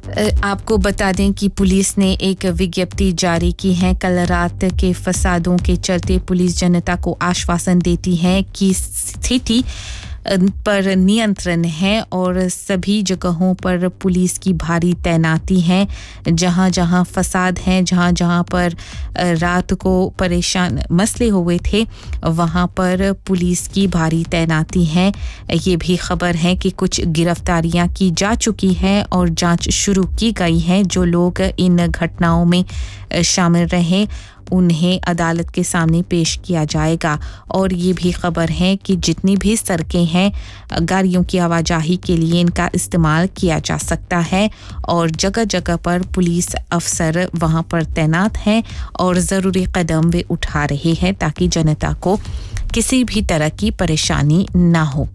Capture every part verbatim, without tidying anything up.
आपको बता दें कि पुलिस ने एक विज्ञप्ति जारी की है। कल रात के फसादों के चलते पुलिस जनता को आश्वासन देती है कि स्थिति पर नियंत्रण है और सभी जगहों पर पुलिस की भारी तैनाती है। जहां-जहां फसाद हैं, जहां-जहां पर रात को परेशान मसले हुए थे, वहां पर पुलिस की भारी तैनाती है। ये भी खबर है कि कुछ गिरफ्तारियां की जा चुकी हैं और जांच शुरू की गई है। जो लोग इन घटनाओं में शामिल रहे उन्हें अदालत के सामने पेश किया जाएगा। और ये भी खबर है कि जितनी भी सड़कें हैं, गाड़ियों की आवाजाही के लिए इनका इस्तेमाल किया जा सकता है और जगह-जगह पर पुलिस अफसर वहां पर तैनात हैं और ज़रूरी कदम वे उठा रहे हैं ताकि जनता को किसी भी तरह की परेशानी ना हो।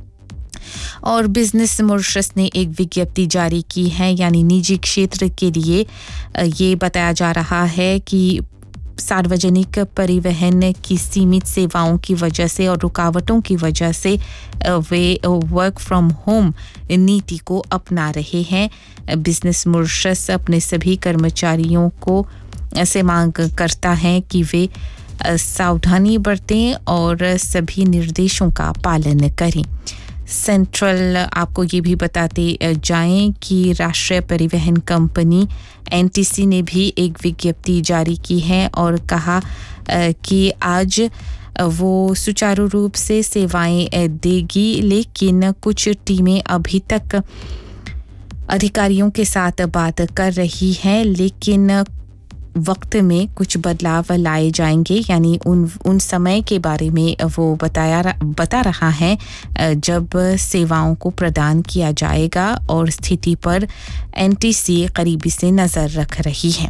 और बिजनेस मॉरिशस ने एक विज्ञप्ति जारी की है, यानी निजी क्षेत्र के लिए ये बताया जा रहा है कि सार्वजनिक परिवहन की सीमित सेवाओं की वजह से और रुकावटों की वजह से वे वर्क फ्रॉम होम नीति को अपना रहे हैं। बिजनेस मॉरिशस अपने सभी कर्मचारियों को ऐसे मांग करता है कि वे सावधानी बरतें और सभी निर्देशों का पालन करें। सेंट्रल आपको ये भी बताते जाएं कि राष्ट्रीय परिवहन कंपनी एनटीसी ने भी एक विज्ञप्ति जारी की है और कहा कि आज वो सुचारू रूप से सेवाएं देगी, लेकिन कुछ टीमें अभी तक अधिकारियों के साथ बात कर रही हैं, लेकिन वक्त में कुछ बदलाव लाए जाएंगे। यानी उन उन समय के बारे में वो बताया बता रहा है जब सेवाओं को प्रदान किया जाएगा और स्थिति पर एनटीसी करीबी से नज़र रख रही है।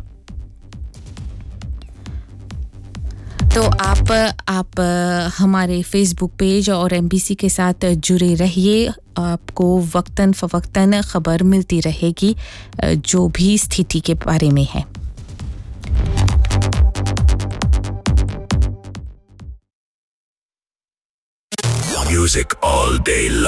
तो आप आप हमारे फेसबुक पेज और एमबीसी के साथ जुड़े रहिए। आपको वक्तन फवक्तन खबर मिलती रहेगी जो भी स्थिति के बारे में है। Music all day long.